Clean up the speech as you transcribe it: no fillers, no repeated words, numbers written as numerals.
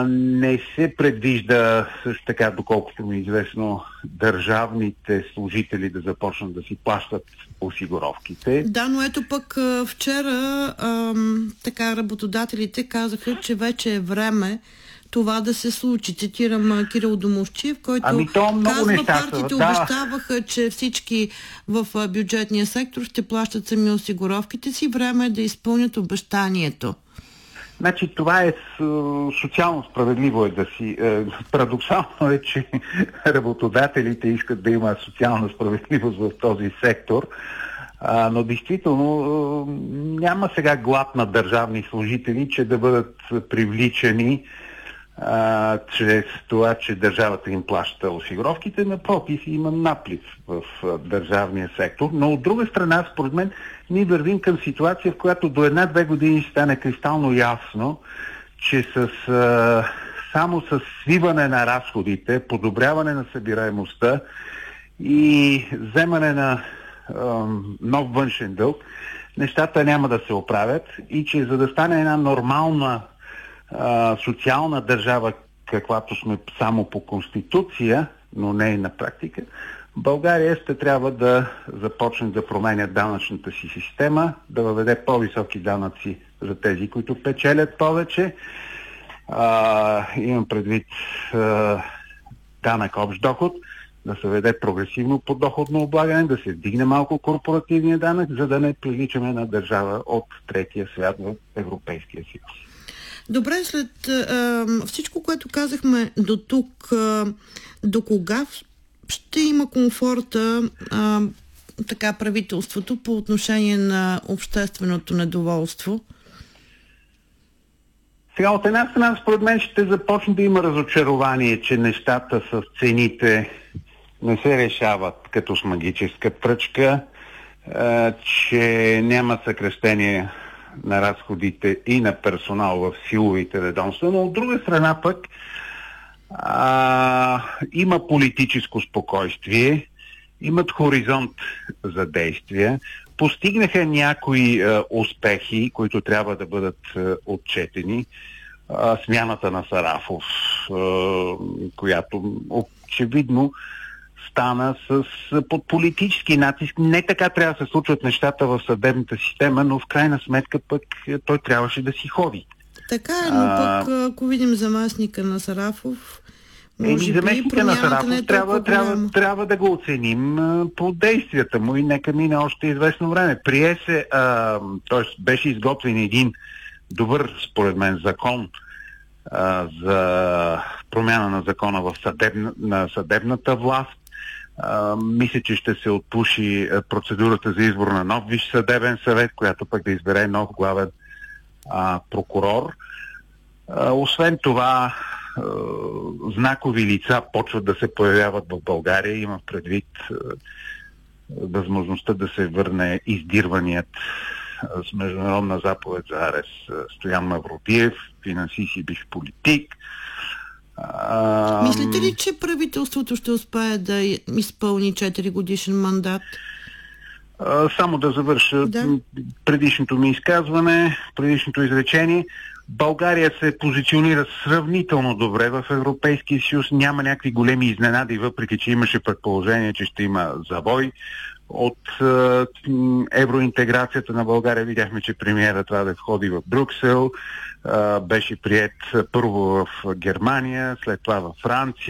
Не се предвижда също така, доколкото ми е известно, държавните служители да започнат да си плащат осигуровките. Да, но ето пък вчера така работодателите казаха, че вече е време това да се случи. Цитирам Кирил Домусчиев, който казва, партиите обещаваха, че всички в бюджетния сектор ще плащат сами осигуровките си. Време е да изпълнят обещанието. Значи това е социално справедливо да си. Парадоксално е, че работодателите искат да има социална справедливост в този сектор, но действително няма сега глад на държавни служители, че да бъдат привличани чрез това, че държавата им плаща осигуровките. Напротив, има наплив в държавния сектор. Но от друга страна, според мен, ние вървим към ситуация, в която до 1-2 години ще стане кристално ясно, че само с свиване на разходите, подобряване на събираемостта и вземане на нов външен дълг, нещата няма да се оправят и че за да стане една нормална социална държава, каквато сме само по Конституция, но не и на практика, България ще трябва да започне да променя данъчната си система, да въведе по-високи данъци за тези, които печелят повече. Имам предвид данък общ доход, да се веде прогресивно подоходно облагане, да се вдигне малко корпоративния данък, за да не приличаме на държава от третия свят в Европейския съюз. Добре, след всичко, което казахме до тук, до кога ще има комфорта така правителството по отношение на общественото недоволство? Сега от една страна, според мен, ще започне да има разочарование, че нещата с цените не се решават като с магическа пръчка, че няма съкращение на разходите и на персонал в силовите ведомства, но от друга страна пък има политическо спокойствие, имат хоризонт за действие, постигнаха някои успехи, които трябва да бъдат отчетени. Смяната на Сарафов, която очевидно стана под политически натиск. Не така трябва да се случват нещата в съдебната система, но в крайна сметка пък той трябваше да си ходи. Така е, но пък ако видим заместника на Сарафов, заместника на Сарафов трябва да го оценим по действията му и нека мине още известно време. Прие се, т.е. беше изготвен един добър, според мен, закон за промяна на закона в съдебната власт. Мисля, че ще се отпуши процедурата за избор на нов Висш съдебен съвет, която пък да избере нов главен прокурор. Освен това, знакови лица почват да се появяват в България. Има предвид възможността да се върне издирваният с международна заповед за арест Стоян Мавродиев, финансист и бивш политик. Мислите ли, че правителството ще успее да изпълни 4 годишен мандат? Само да завърша предишното ми изказване, предишното изречение. България се позиционира сравнително добре в Европейския съюз. Няма някакви големи изненади, въпреки че имаше предположение, че ще има завой. От евроинтеграцията на България видяхме, че премиерът трябва да входи в Брюксел. Беше приет първо в Германия, след това във Франция.